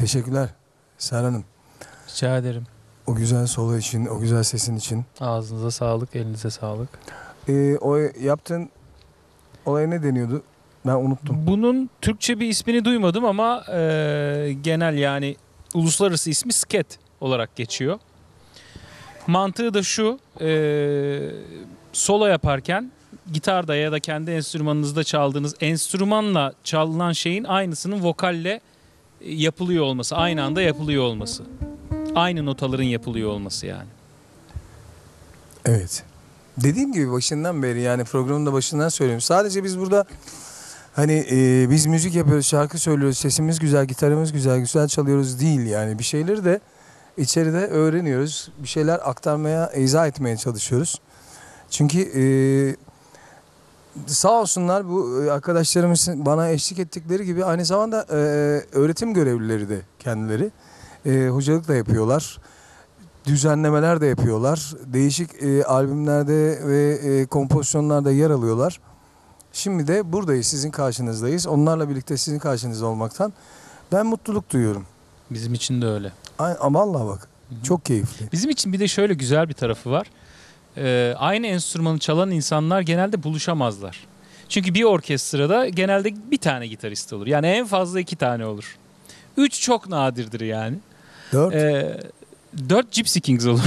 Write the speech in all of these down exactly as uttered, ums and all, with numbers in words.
Teşekkürler Serhan Hanım. Rica ederim. O güzel solo için, o güzel sesin için. Ağzınıza sağlık, elinize sağlık. Ee, o yaptığın olaya ne deniyordu? Ben unuttum. Bunun Türkçe bir ismini duymadım ama e, genel yani uluslararası ismi sket olarak geçiyor. Mantığı da şu, e, solo yaparken gitarda ya da kendi enstrümanınızda çaldığınız enstrümanla çalınan şeyin aynısının vokalle yapılıyor olması, aynı anda yapılıyor olması. Aynı notaların yapılıyor olması yani. Evet. Dediğim gibi başından beri, yani programın da başından söylüyorum. Sadece biz burada hani e, biz müzik yapıyoruz, şarkı söylüyoruz, sesimiz güzel, gitarımız güzel, güzel çalıyoruz değil yani. Bir şeyleri de içeride öğreniyoruz. Bir şeyler aktarmaya, izah etmeye çalışıyoruz. Çünkü e, sağ olsunlar bu arkadaşlarımızın bana eşlik ettikleri gibi aynı zamanda e, öğretim görevlileri de kendileri. E, hocalık da yapıyorlar. Düzenlemeler de yapıyorlar. Değişik e, albümlerde ve e, kompozisyonlarda yer alıyorlar. Şimdi de buradayız, sizin karşınızdayız. Onlarla birlikte sizin karşınızda olmaktan ben mutluluk duyuyorum. Bizim için de öyle. Ay, ama vallahi bak, Hı-hı. çok keyifli. Bizim için bir de şöyle güzel bir tarafı var. Ee, aynı enstrümanı çalan insanlar genelde buluşamazlar. Çünkü bir orkestrada genelde bir tane gitarist olur. Yani en fazla iki tane olur. Üç çok nadirdir yani. Dört. Ee, dört Gypsy Kings olur.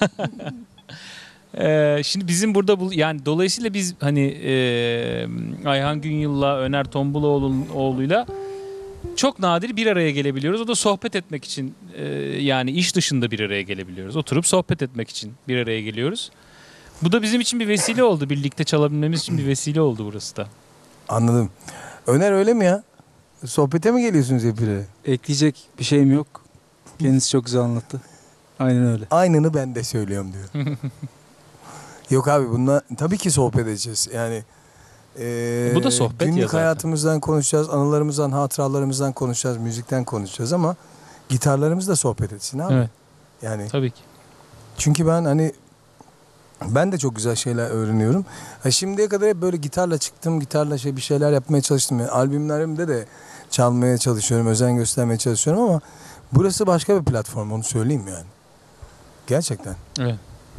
ee, şimdi bizim burada bu, yani dolayısıyla biz hani e, Ayhan Günyıl'la Öner Tombulaoğlu'yla çok nadir bir araya gelebiliyoruz. O da sohbet etmek için, e, yani iş dışında bir araya gelebiliyoruz. Oturup sohbet etmek için bir araya geliyoruz. Bu da bizim için bir vesile oldu. Birlikte çalabilmemiz için bir vesile oldu burası da. Anladım. Öner öyle mi ya? Sohbete mi geliyorsunuz hep bir araya? Ekleyecek bir şeyim yok. Kendisi çok güzel anlattı. Aynen öyle. Aynını ben de söylüyorum diyor. Yok abi, bununla tabii ki sohbet edeceğiz. Yani e, Bu da sohbet ya günlük zaten. hayatımızdan konuşacağız, anılarımızdan, hatıralarımızdan konuşacağız, müzikten konuşacağız ama gitarlarımız da sohbet etsin abi. Evet. Yani Tabii ki. çünkü ben hani ben de çok güzel şeyler öğreniyorum. Ha, şimdiye kadar hep böyle gitarla çıktım, gitarla şey bir şeyler yapmaya çalıştım. Yani albümlerimde de çalmaya çalışıyorum, özen göstermeye çalışıyorum ama burası başka bir platform, onu söyleyeyim yani. Gerçekten. Evet.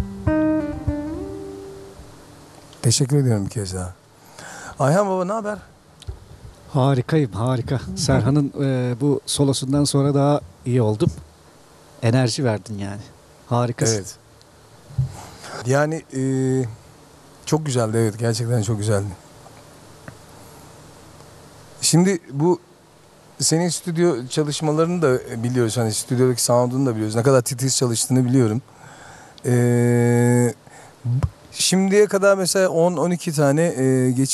Teşekkür ediyorum bir kez daha. Ayhan baba, ne haber? Harikayım, harika. Serhan'ın e, bu solosundan sonra daha iyi oldum. Enerji verdin yani. Harikasın. Evet. Yani e, çok güzeldi, evet, gerçekten çok güzeldi. Şimdi bu senin stüdyo çalışmalarını da biliyoruz, hani stüdyodaki sound'unu da biliyoruz. Ne kadar titiz çalıştığını biliyorum. Eee şimdiye kadar mesela on on iki tane e, geç